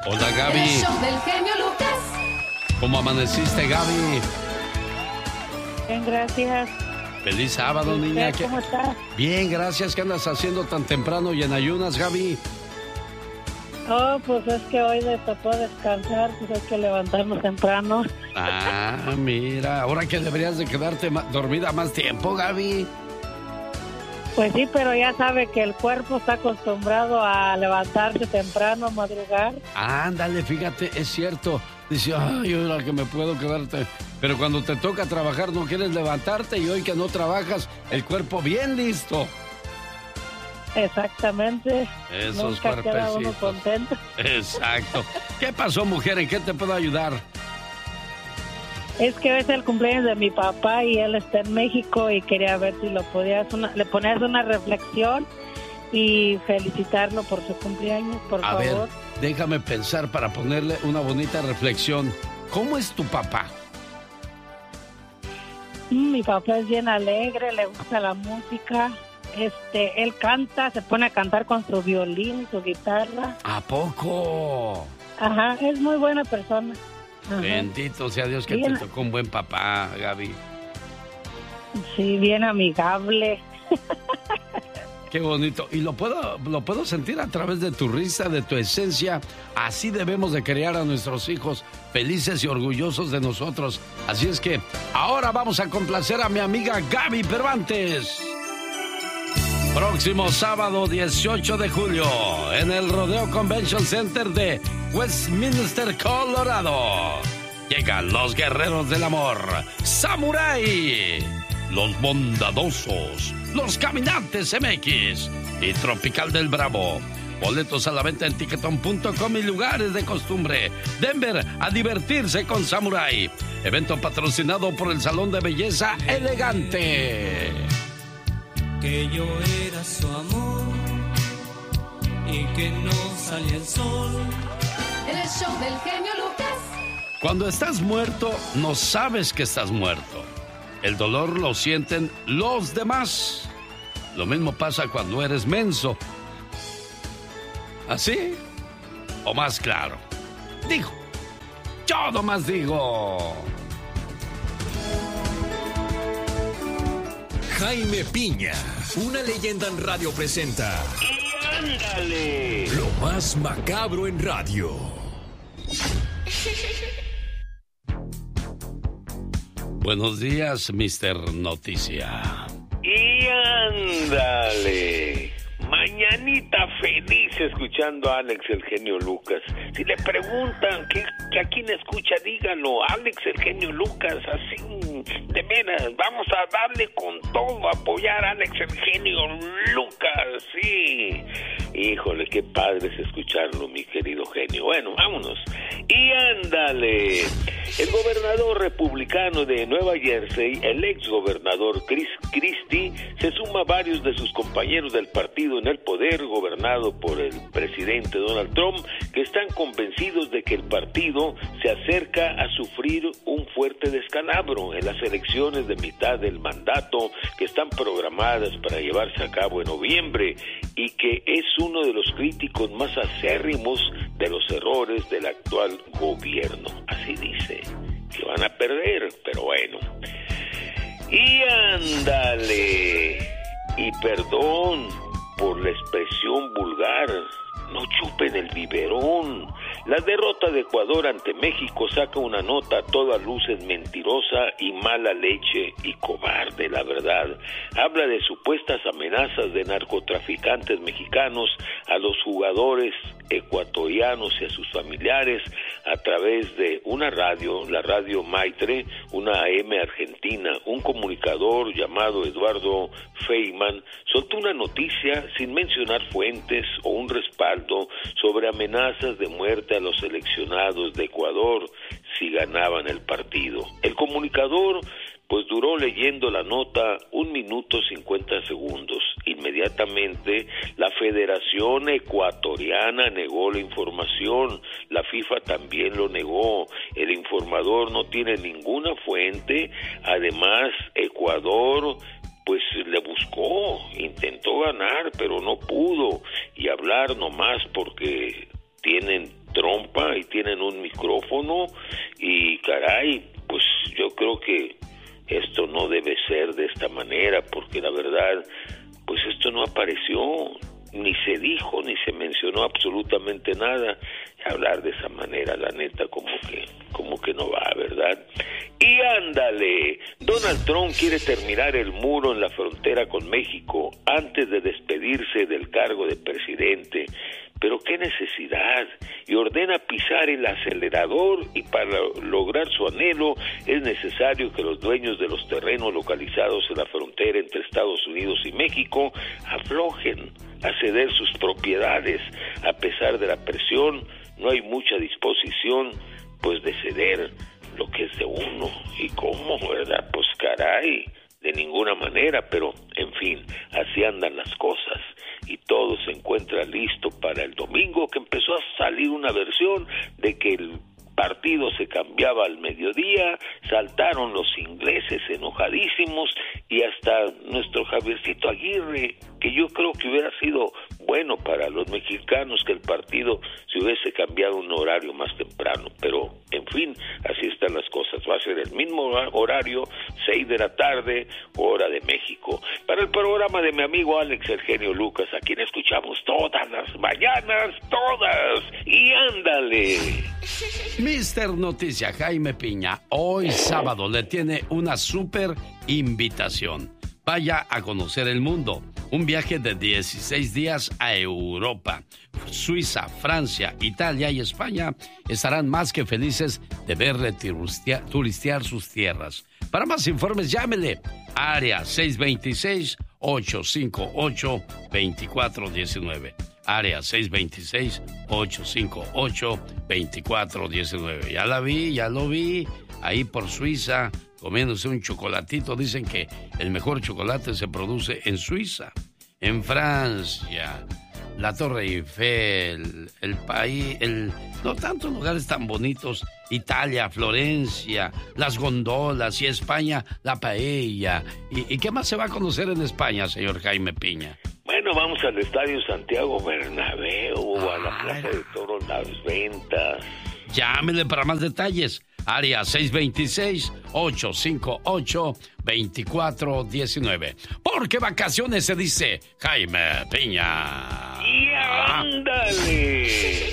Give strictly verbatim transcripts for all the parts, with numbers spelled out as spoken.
Hola, Gaby. El show del genio Lucas. ¿Cómo amaneciste, Gaby? Bien, gracias. Feliz sábado, niña. ¿Cómo estás? Bien, gracias. ¿Qué andas haciendo tan temprano y en ayunas, Gaby? Oh, pues es que hoy me tocó descansar, pues hay que levantarnos temprano. Ah, mira, ahora que deberías de quedarte ma- dormida más tiempo, Gaby. Pues sí, pero ya sabe que el cuerpo está acostumbrado a levantarse temprano, a madrugar. Ándale, fíjate, es cierto. Dice, ay, ahora que me puedo quedarte. Pero cuando te toca trabajar no quieres levantarte y hoy que no trabajas, el cuerpo bien listo. Exactamente. Esos Nunca queda uno cuerpecitos. contento. Exacto. ¿Qué pasó, mujer? ¿En qué te puedo ayudar? Es que hoy es el cumpleaños de mi papá y él está en México y quería ver si lo podías una, le ponías una reflexión y felicitarlo por su cumpleaños, por A favor. ver, déjame pensar para ponerle una bonita reflexión. ¿Cómo es tu papá? Mm, Mi papá es bien alegre, le gusta la música. Este, él canta, se pone a cantar con su violín, su guitarra. ¿A poco? Ajá, es muy buena persona. Ajá. Bendito sea Dios que Bien. te tocó un buen papá, Gaby. Sí, bien amigable. Qué bonito. Y lo puedo, lo puedo sentir a través de tu risa, de tu esencia. Así debemos de criar a nuestros hijos, felices y orgullosos de nosotros. Así es que ahora vamos a complacer a mi amiga Gaby Cervantes. Próximo sábado dieciocho de julio en el Rodeo Convention Center de Westminster, Colorado. Llegan los guerreros del amor, Samurai, los bondadosos, los caminantes M X y Tropical del Bravo. Boletos a la venta en ticketon punto com y lugares de costumbre. Denver, a divertirse con Samurai. Evento patrocinado por el Salón de Belleza Elegante. Que yo era su amor y que no salía el sol. El show del genio Lucas. Cuando estás muerto, no sabes que estás muerto. El dolor lo sienten los demás. Lo mismo pasa cuando eres menso. ¿Así? ¿O más claro? Digo. Yo nomás digo. Jaime Piña, una leyenda en radio presenta. ¡Y ándale! Lo más macabro en radio. Buenos días, mister Noticia. ¡Y ándale! Mañanita feliz escuchando a Alex el genio Lucas. Si le preguntan que, que a quién escucha, dígalo, Alex el genio Lucas, así, de veras, vamos a darle con todo, a apoyar a Alex el genio Lucas, sí. Híjole, qué padre es escucharlo, mi querido genio. Bueno, vámonos. Y ándale, el gobernador republicano de Nueva Jersey, el ex gobernador Chris Christie, se suma a varios de sus compañeros del partido en el poder, gobernado por el presidente Donald Trump, que están convencidos de que el partido se acerca a sufrir un fuerte descalabro en las elecciones de mitad del mandato que están programadas para llevarse a cabo en noviembre, y que es uno de los críticos más acérrimos de los errores del actual gobierno. Así dice, que van a perder, pero bueno. Y ándale, y perdón por la expresión vulgar, no chupen el biberón. La derrota de Ecuador ante México saca una nota a todas luces mentirosa y mala leche y cobarde, la verdad. Habla de supuestas amenazas de narcotraficantes mexicanos a los jugadores ecuatorianos y a sus familiares a través de una radio, la radio Maitre, una A M argentina. Un comunicador llamado Eduardo Feynman soltó una noticia sin mencionar fuentes o un respaldo sobre amenazas de muerte a los seleccionados de Ecuador si ganaban el partido. El comunicador pues duró leyendo la nota un minuto cincuenta segundos. Inmediatamente la Federación Ecuatoriana negó la información, la FIFA también lo negó, el informador no tiene ninguna fuente, además Ecuador pues le buscó, intentó ganar, pero no pudo, y hablar nomás porque tienen trompa y tienen un micrófono y caray, pues yo creo que esto no debe ser de esta manera, porque la verdad, pues esto no apareció, ni se dijo, ni se mencionó absolutamente nada. Hablar de esa manera, la neta, como que, como que no va, ¿verdad? Y ándale, Donald Trump quiere terminar el muro en la frontera con México antes de despedirse del cargo de presidente. Pero qué necesidad, y ordena pisar el acelerador, y para lograr su anhelo es necesario que los dueños de los terrenos localizados en la frontera entre Estados Unidos y México aflojen a ceder sus propiedades. A pesar de la presión, no hay mucha disposición pues de ceder lo que es de uno. ¿Y cómo, verdad? Pues caray, de ninguna manera, pero en fin, así andan las cosas. Y todo se encuentra listo para el domingo, que empezó a salir una versión de que el partido se cambiaba al mediodía, saltaron los ingleses enojadísimos y hasta nuestro Javiercito Aguirre, que yo creo que hubiera sido bueno para los mexicanos que el partido se hubiese cambiado un horario más temprano, pero en fin, así están las cosas. Va a ser el mismo horario, seis de la tarde, hora de México. Para el programa de mi amigo Alex El Genio Lucas, a quien escuchamos todas las mañanas, todas, y ándale. mister Noticia Jaime Piña, hoy sábado le tiene una súper invitación. Vaya a conocer el mundo. Un viaje de dieciséis días a Europa. Suiza, Francia, Italia y España estarán más que felices de verle turistia, turistear sus tierras. Para más informes, llámele. Área seis dos seis, ocho cinco ocho, dos cuatro uno nueve. Área seis dos seis, ocho cinco ocho, dos cuatro uno nueve. Ya la vi, ya lo vi. Ahí por Suiza, comiéndose un chocolatito. Dicen que el mejor chocolate se produce en Suiza. En Francia, la Torre Eiffel, el país, el, no tantos lugares tan bonitos. Italia, Florencia, las gondolas, y España, la paella. ¿Y, y qué más se va a conocer en España, señor Jaime Piña? Bueno, vamos al Estadio Santiago Bernabéu, ah, a la Plaza de Toros Las Ventas. Llámele para más detalles. Área seis dos seis, ocho cinco ocho, dos cuatro uno nueve. Porque vacaciones se dice Jaime Piña. ¡Y ándale!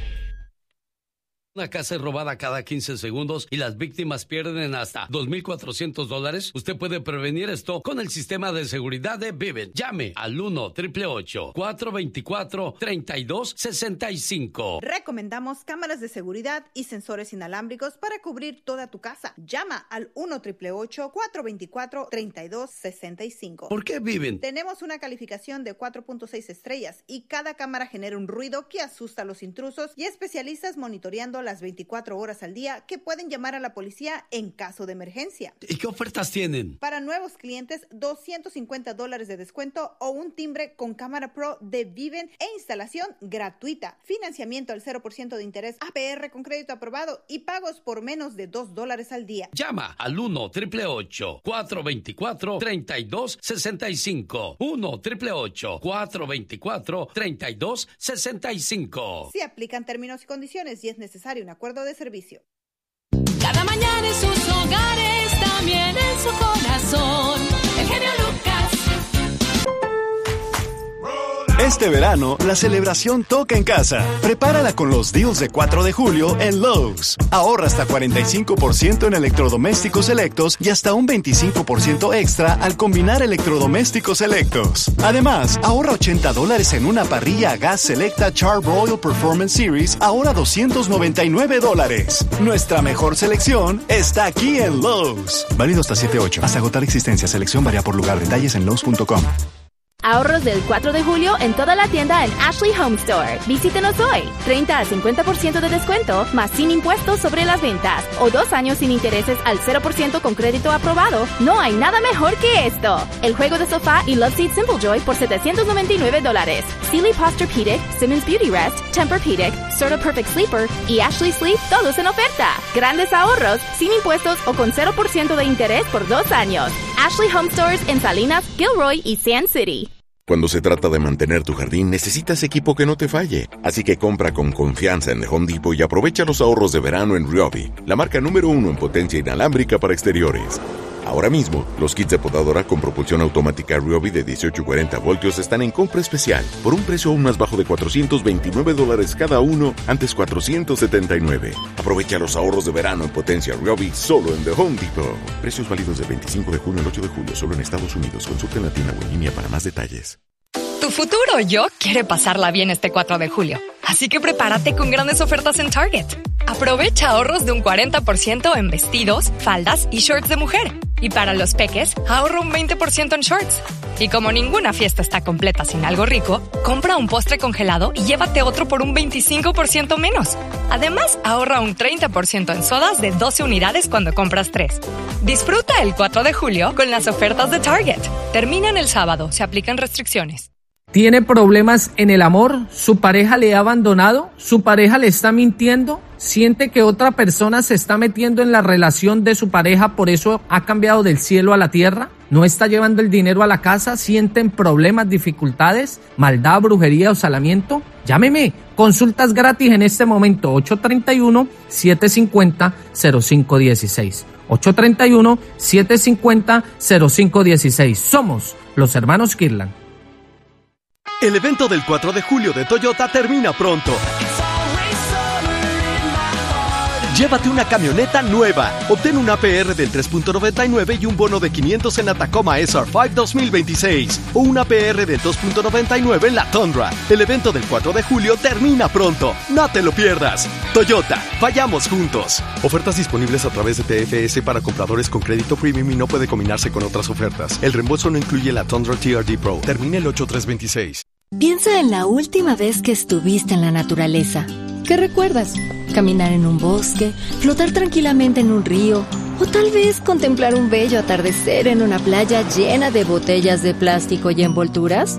Una casa es robada cada quince segundos y las víctimas pierden hasta dos mil cuatrocientos dólares. Usted puede prevenir esto con el sistema de seguridad de Vivint. Llame al uno, ocho ocho ocho, cuatro dos cuatro, tres dos seis cinco. Recomendamos cámaras de seguridad y sensores inalámbricos para cubrir toda tu casa. Llama al uno, ocho ocho ocho, cuatro dos cuatro, tres dos seis cinco. ¿Por qué Vivint? Tenemos una calificación de cuatro punto seis estrellas y cada cámara genera un ruido que asusta a los intrusos, y especialistas monitoreando las veinticuatro horas al día que pueden llamar a la policía en caso de emergencia. ¿Y qué ofertas tienen? Para nuevos clientes, doscientos cincuenta dólares de descuento o un timbre con cámara pro de Vivint e instalación gratuita. Financiamiento al cero por ciento de interés, A P R con crédito aprobado y pagos por menos de dos dólares al día. Llama al uno, ocho ocho ocho, cuatro dos cuatro, tres dos seis cinco. uno, ocho ocho ocho, cuatro dos cuatro, tres dos seis cinco. Se aplican términos y condiciones y es necesario un acuerdo de servicio. Cada mañana en sus hogares, también en su corazón. El genio Lucas. Este verano, la celebración toca en casa. Prepárala con los deals de cuatro de julio en Lowe's. Ahorra hasta cuarenta y cinco por ciento en electrodomésticos selectos y hasta un veinticinco por ciento extra al combinar electrodomésticos selectos. Además, ahorra ochenta dólares en una parrilla a gas selecta Char-Broil Performance Series, ahora doscientos noventa y nueve dólares. Nuestra mejor selección está aquí en Lowe's. Válido hasta siete ocho. Hasta agotar existencia. Selección varía por lugar. Detalles en Lowe's punto com. Ahorros del cuatro de julio en toda la tienda en Ashley Home Store. Visítenos hoy. treinta a cincuenta por ciento de descuento, más sin impuestos sobre las ventas. O dos años sin intereses al cero por ciento con crédito aprobado. No hay nada mejor que esto. El juego de sofá y Love Seat Simple Joy por setecientos noventa y nueve dólares. Sealy Posturepedic, Simmons Beauty Rest, Tempur-Pedic, Serta Perfect Sleeper y Ashley Sleep, todos en oferta. Grandes ahorros, sin impuestos o con cero por ciento de interés por dos años. Ashley Home Stores en Salinas, Gilroy y Sand City. Cuando se trata de mantener tu jardín, necesitas equipo que no te falle. Así que compra con confianza en The Home Depot y aprovecha los ahorros de verano en Ryobi, la marca número uno en potencia inalámbrica para exteriores. Ahora mismo, los kits de podadora con propulsión automática Ryobi de dieciocho y cuarenta voltios están en compra especial por un precio aún más bajo de cuatrocientos veintinueve dólares cada uno, antes cuatrocientos setenta y nueve. Aprovecha los ahorros de verano en potencia Ryobi solo en The Home Depot. Precios válidos del veinticinco de junio al ocho de julio solo en Estados Unidos. Consulta en la tienda o en línea para más detalles. Tu futuro yo quiere pasarla bien este cuatro de julio. Así que prepárate con grandes ofertas en Target. Aprovecha ahorros de un cuarenta por ciento en vestidos, faldas y shorts de mujer. Y para los peques, ahorra un veinte por ciento en shorts. Y como ninguna fiesta está completa sin algo rico, compra un postre congelado y llévate otro por un veinticinco por ciento menos. Además, ahorra un treinta por ciento en sodas de doce unidades cuando compras tres. Disfruta el cuatro de julio con las ofertas de Target. Terminan el sábado, se aplican restricciones. ¿Tiene problemas en el amor? ¿Su pareja le ha abandonado? ¿Su pareja le está mintiendo? ¿Siente que otra persona se está metiendo en la relación de su pareja, por eso ha cambiado del cielo a la tierra? ¿No está llevando el dinero a la casa? ¿Sienten problemas, dificultades, maldad, brujería o salamiento? Llámeme. Consultas gratis en este momento. ocho tres uno, siete cinco cero, cero cinco uno seis. ocho tres uno, siete cinco cero, cero cinco uno seis. Somos los hermanos Kirlan. El evento del cuatro de julio de Toyota termina pronto. Llévate una camioneta nueva. Obtén un A P R del tres punto noventa y nueve y un bono de quinientos en la Tacoma S R cinco dos mil veintiséis. O un A P R del dos punto noventa y nueve en la Tundra. El evento del cuatro de julio termina pronto. No te lo pierdas. Toyota, vayamos juntos. Ofertas disponibles a través de T F S para compradores con crédito premium y no puede combinarse con otras ofertas. El reembolso no incluye la Tundra T R D Pro. Termina el ocho tres veintiséis. Piensa en la última vez que estuviste en la naturaleza. ¿Qué recuerdas? Caminar en un bosque, flotar tranquilamente en un río, o tal vez contemplar un bello atardecer en una playa llena de botellas de plástico y envolturas.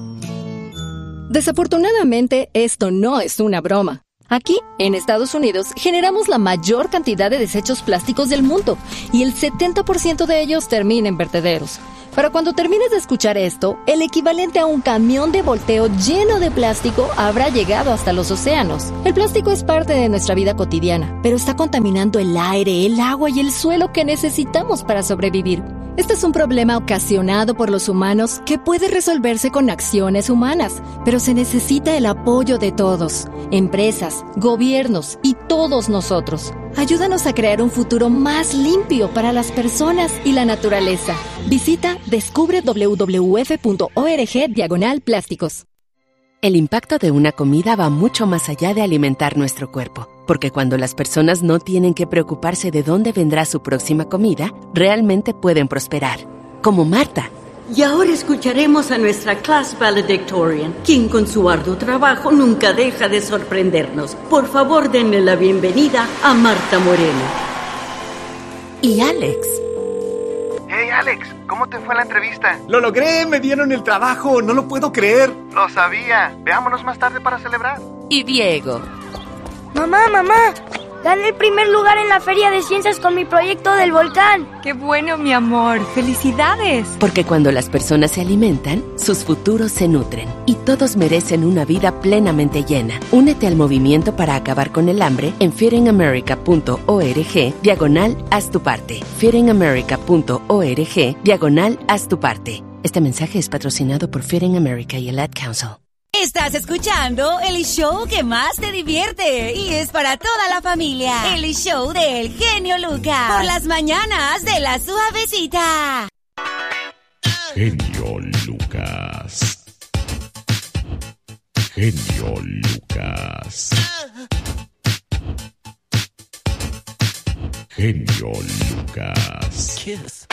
Desafortunadamente, esto no es una broma. Aquí, en Estados Unidos, generamos la mayor cantidad de desechos plásticos del mundo y el setenta por ciento de ellos termina en vertederos. Para cuando termines de escuchar esto, el equivalente a un camión de volteo lleno de plástico habrá llegado hasta los océanos. El plástico es parte de nuestra vida cotidiana, pero está contaminando el aire, el agua y el suelo que necesitamos para sobrevivir. Este es un problema ocasionado por los humanos que puede resolverse con acciones humanas, pero se necesita el apoyo de todos, empresas, gobiernos y todos nosotros. Ayúdanos a crear un futuro más limpio para las personas y la naturaleza. Visita descubre w w f punto org diagonal plásticos. El impacto de una comida va mucho más allá de alimentar nuestro cuerpo, porque cuando las personas no tienen que preocuparse de dónde vendrá su próxima comida, realmente pueden prosperar. Como Marta. Y ahora escucharemos a nuestra class valedictorian, quien con su arduo trabajo nunca deja de sorprendernos. Por favor, denle la bienvenida a Marta Moreno. Y Alex. Hey Alex, ¿cómo te fue la entrevista? ¡Lo logré! ¡Me dieron el trabajo! ¡No lo puedo creer! Lo sabía. Veámonos más tarde para celebrar. Y Diego. Mamá, mamá, gané el primer lugar en la Feria de Ciencias con mi proyecto del volcán. ¡Qué bueno, mi amor! ¡Felicidades! Porque cuando las personas se alimentan, sus futuros se nutren. Y todos merecen una vida plenamente llena. Únete al movimiento para acabar con el hambre en feedingamerica punto org diagonal haz tu parte. feedingamerica punto org diagonal haz tu parte. Este mensaje es patrocinado por Feeding America y el Ad Council. Estás escuchando el show que más te divierte y es para toda la familia. El show del genio Lucas. Por las mañanas de la suavecita. Genio Lucas. Genio Lucas. Genio Lucas. Kiss.